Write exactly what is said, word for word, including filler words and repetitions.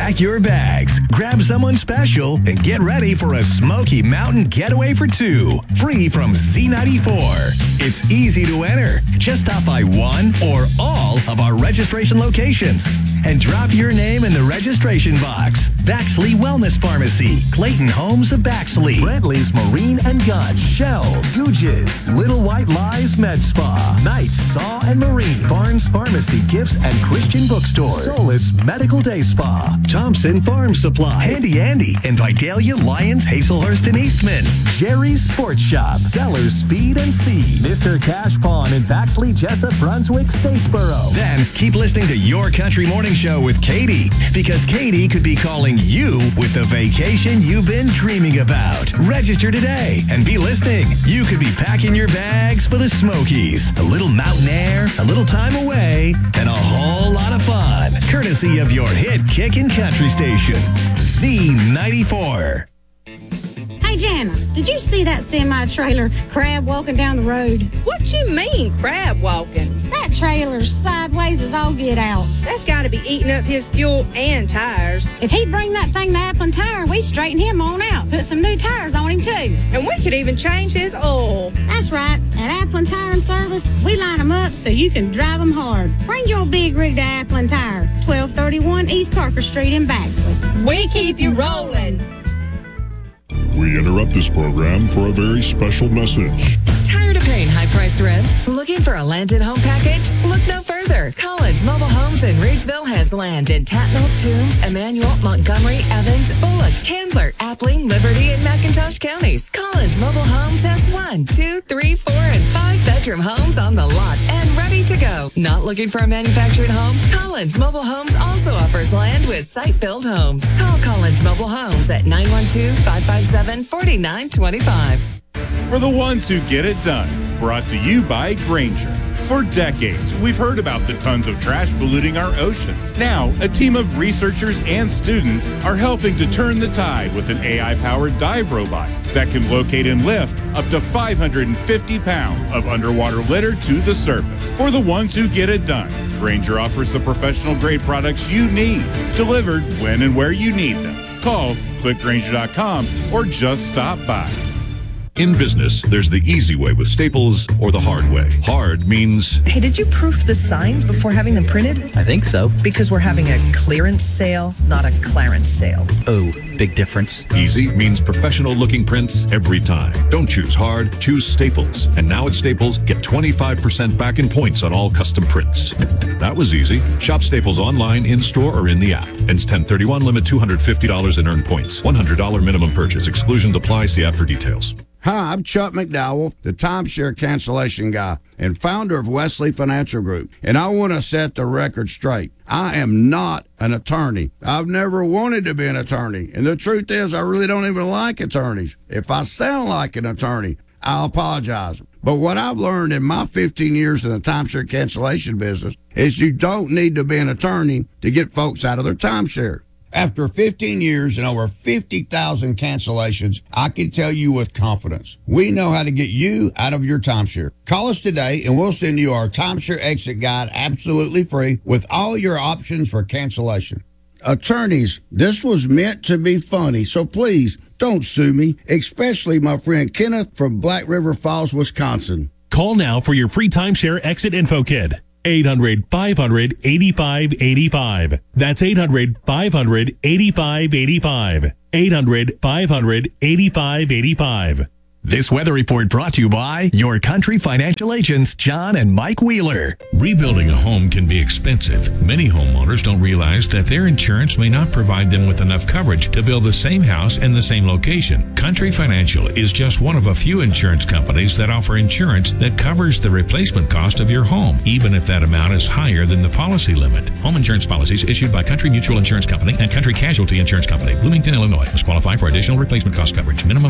Pack your bags, grab someone special, and get ready for a Smoky Mountain getaway for two. Free from Z ninety-four. It's easy to enter. Just stop by one or all of our registration locations and drop your name in the registration box. Baxley Wellness Pharmacy, Clayton Homes of Baxley, Bradley's Marine and Gun, Shell, Zooges, Little White Lies Med Spa, Knights Saw and Marine, Barnes Pharmacy Gifts and Christian Bookstore, Solace Medical Day Spa, Thompson Farm Supply, Handy Andy, and Vidalia Lions, Hazelhurst and Eastman, Jerry's Sports Shop, Sellers Feed and Seed, Mister Cash Pawn in Baxley, Jessup, Brunswick, Statesboro. Then keep listening to Your Country Morning Show with Katie, because Katie could be calling you with the vacation you've been dreaming about. Register today and be listening. You could be packing your bags for the Smokies. A little mountain air, a little time away, and a whole lot of fun. Courtesy of your hit Kickin' Country station, Z ninety-four. Hey, Jana, did you see that semi-trailer crab walking down the road? What you mean, crab walking? That trailer's sideways as all get out. That's got to be eating up his fuel and tires. If he'd bring that thing to Applin Tire, we'd straighten him on out. Put some new tires on him, too. And we could even change his oil. That's right. At Applin Tire and Service, we line them up so you can drive them hard. Bring your big rig to Applin Tire, twelve thirty-one East Parker Street in Baxley. We keep you rolling. We interrupt this program for a very special message. Tired of paying high-priced rent? Looking for a land and home package? Look no further. Collins Mobile Homes in Reedsville has land in Tatnall, Toombs, Emmanuel, Montgomery, Evans, Bullock, Candler, Appling, Liberty, and McIntosh counties. Collins Mobile Homes has one, two, three, four, and five bedroom homes on the lot and ready to go. Not looking for a manufactured home? Collins Mobile Homes also offers land with site-built homes. Call Collins Mobile Homes at nine one two, five five seven, four nine two five. For the ones who get it done, brought to you by Grainger. For decades, we've heard about the tons of trash polluting our oceans. Now, a team of researchers and students are helping to turn the tide with an A I-powered dive robot that can locate and lift up to five hundred fifty pounds of underwater litter to the surface. For the ones who get it done, Grainger offers the professional-grade products you need, delivered when and where you need them. Call, click Grainger dot com, or just stop by. In business, there's the easy way with Staples or the hard way. Hard means... Hey, did you proof the signs before having them printed? I think so. Because we're having a clearance sale, not a clarence sale. Oh, big difference. Easy means professional-looking prints every time. Don't choose hard, choose Staples. And now at Staples, get twenty-five percent back in points on all custom prints. That was easy. Shop Staples online, in-store, or in the app. Ends ten thirty-one, limit two hundred fifty dollars in earned points. one hundred dollars minimum purchase. Exclusion applies. See app for details. Hi, I'm Chuck McDowell, the timeshare cancellation guy and founder of Wesley Financial Group, and I want to set the record straight. I am not an attorney. I've never wanted to be an attorney, and the truth is I really don't even like attorneys. If I sound like an attorney, I'll apologize. But what I've learned in my fifteen years in the timeshare cancellation business is you don't need to be an attorney to get folks out of their timeshare. After fifteen years and over fifty thousand cancellations, I can tell you with confidence, we know how to get you out of your timeshare. Call us today and we'll send you our timeshare exit guide absolutely free with all your options for cancellation. Attorneys, this was meant to be funny, so please don't sue me, especially my friend Kenneth from Black River Falls, Wisconsin. Call now for your free timeshare exit info kit. eight hundred, five hundred, eighty-five eighty-five. That's eight hundred, five hundred, eighty-five eighty-five. eight hundred, five hundred, eighty-five eighty-five. This weather report brought to you by Your Country Financial Agents, John and Mike Wheeler. Rebuilding a home can be expensive. Many homeowners don't realize that their insurance may not provide them with enough coverage to build the same house in the same location. Country Financial is just one of a few insurance companies that offer insurance that covers the replacement cost of your home, even if that amount is higher than the policy limit. Home insurance policies issued by Country Mutual Insurance Company and Country Casualty Insurance Company, Bloomington, Illinois, must qualify for additional replacement cost coverage. Minimum